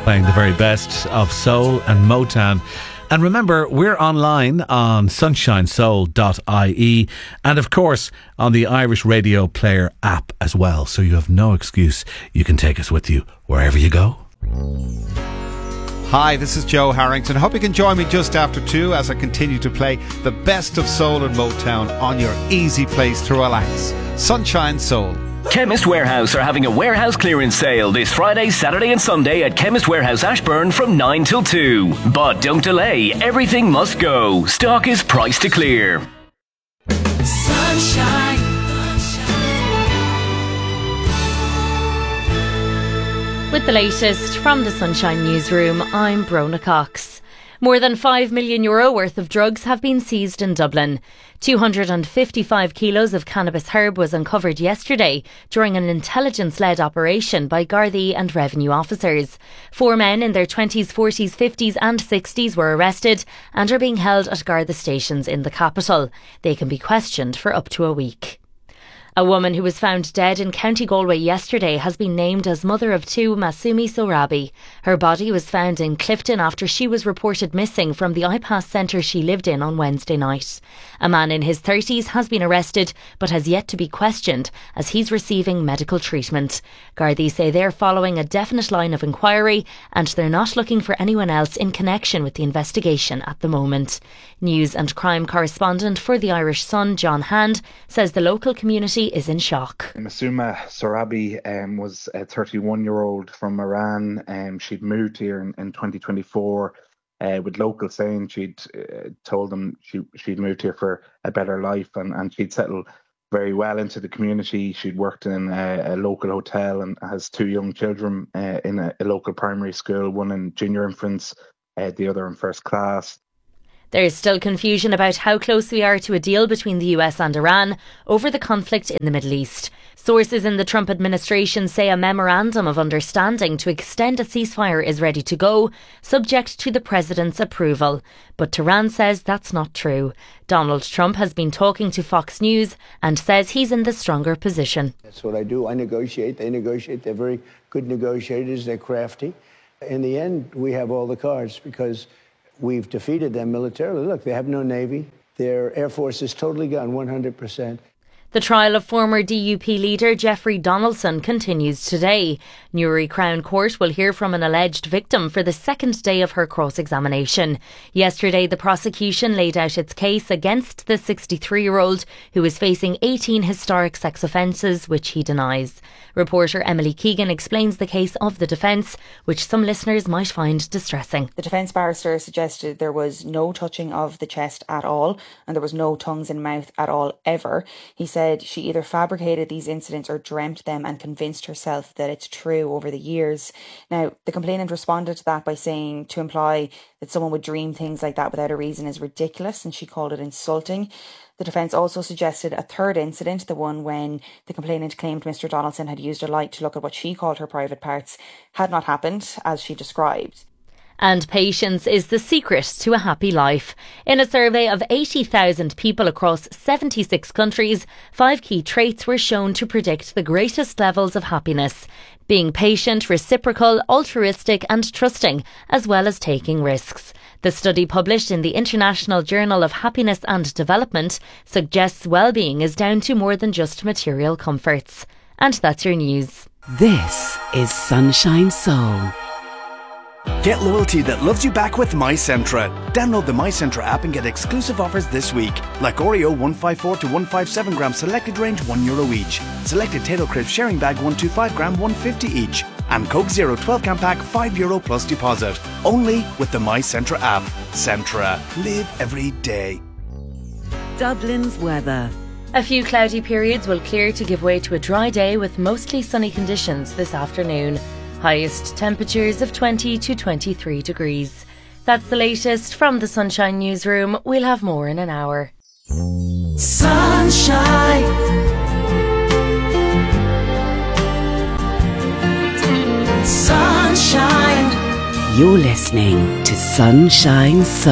playing the very best of soul and Motown. And remember, we're online on sunshinesoul.ie and of course on the Irish Radio Player app as well. So you have no excuse. You can take us with you wherever you go. Hi, this is Joe Harrington. Hope you can join me just after 2 as I continue to play the best of soul and Motown on your easy place to relax. Sunshine Soul. Chemist Warehouse are having a warehouse clearance sale this Friday, Saturday and Sunday at Chemist Warehouse Ashburn from 9 till 2. But don't delay, everything must go. Stock is priced to clear. Sunshine. With the latest from the Sunshine Newsroom, I'm Brona Cox. More than €5 million worth of drugs have been seized in Dublin. 255 kilos of cannabis herb was uncovered yesterday during an intelligence-led operation by Gardaí and revenue officers. 4 men in their 20s, 40s, 50s and 60s were arrested and are being held at Garda stations in the capital. They can be questioned for up to a week. A woman who was found dead in County Galway yesterday has been named as mother of 2, Masumi Sorabi. Her body was found in Clifton after she was reported missing from the iPass centre she lived in on Wednesday night. A man in his 30s has been arrested but has yet to be questioned as he's receiving medical treatment. Gardaí say they're following a definite line of inquiry and they're not looking for anyone else in connection with the investigation at the moment. News and crime correspondent for the Irish Sun, John Hand, says the local community is in shock. Masuma Sorabi was a 31-year-old from Iran. She'd moved here in 2024 with locals saying she'd told them she'd moved here for a better life and she'd settled very well into the community. She'd worked in a local hotel and has 2 young children in a local primary school, one in junior infants, the other in first class. There is still confusion about how close we are to a deal between the US and Iran over the conflict in the Middle East. Sources in the Trump administration say a memorandum of understanding to extend a ceasefire is ready to go, subject to the president's approval. But Tehran says that's not true. Donald Trump has been talking to Fox News and says he's in the stronger position. That's what I do. I negotiate. They negotiate. They're very good negotiators. They're crafty. In the end, we have all the cards because we've defeated them militarily. Look, they have no navy. Their air force is totally gone, 100%. The trial of former DUP leader Jeffrey Donaldson continues today. Newry Crown Court will hear from an alleged victim for the second day of her cross-examination. Yesterday, the prosecution laid out its case against the 63-year-old who is facing 18 historic sex offences, which he denies. Reporter Emily Keegan explains the case of the defence, which some listeners might find distressing. The defence barrister suggested there was no touching of the chest at all and there was no tongues in mouth at all ever. He said she either fabricated these incidents or dreamt them and convinced herself that it's true over the years. Now, the complainant responded to that by saying to imply that someone would dream things like that without a reason is ridiculous, and she called it insulting. The defence also suggested a third incident, the one when the complainant claimed Mr. Donaldson had used a light to look at what she called her private parts, had not happened, as she described. And patience is the secret to a happy life. In a survey of 80,000 people across 76 countries, 5 key traits were shown to predict the greatest levels of happiness: being patient, reciprocal, altruistic and trusting, as well as taking risks. The study, published in the International Journal of Happiness and Development, suggests well-being is down to more than just material comforts. And that's your news. This is Sunshine Soul. Get loyalty that loves you back with MyCentra. Download the MyCentra app and get exclusive offers this week. Like Oreo 154 to 157 gram selected range €1 each. Selected Tato Crisp sharing bag 125 gram $1.50 each. And Coke Zero 12 can pack €5 plus deposit. Only with the MyCentra app. Centra. Live every day. Dublin's weather. A few cloudy periods will clear to give way to a dry day with mostly sunny conditions this afternoon. Highest temperatures of 20 to 23 degrees. That's the latest from the Sunshine Newsroom. We'll have more in an hour. Sunshine. Sunshine. You're listening to Sunshine Soul.